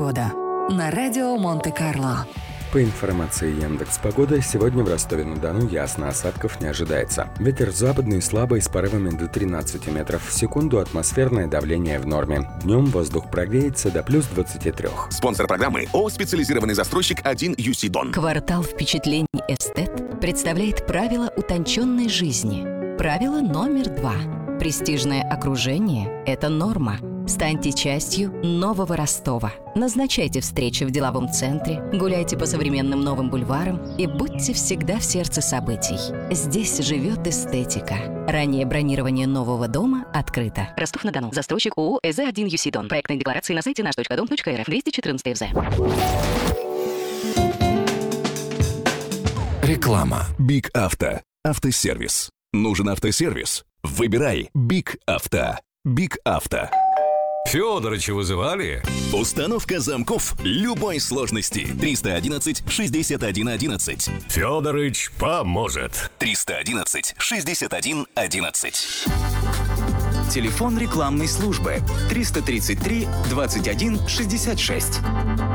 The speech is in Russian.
Погода на радио Монте-Карло. По информации Яндекс.Погода, сегодня в Ростове-на-Дону ясно, осадков не ожидается. Ветер западный слабый с порывами до 13 метров в секунду, атмосферное давление в норме. Днем воздух прогреется до плюс 23. Спонсор программы ООО «Специализированный застройщик 1 UC Дон». Квартал впечатлений «Эстет» представляет правила утонченной жизни. Правило номер 2. Престижное окружение – это норма. Станьте частью нового Ростова. Назначайте встречи в деловом центре, гуляйте по современным новым бульварам и будьте всегда в сердце событий. Здесь живет эстетика. Раннее бронирование нового дома открыто. Ростов-на-Дону. Застройщик ООО «ЭЗ-1 UC Дон». Проектные декларации на сайте наш.дом.рф. 214 ФЗ. Реклама. Биг Авто. Автосервис. Нужен автосервис? Выбирай Биг Авто. Биг Авто. Фёдорыча вызывали? Установка замков любой сложности. 311-61-11. Фёдорыч поможет. 311-61-11. Телефон рекламной службы 333 21 66.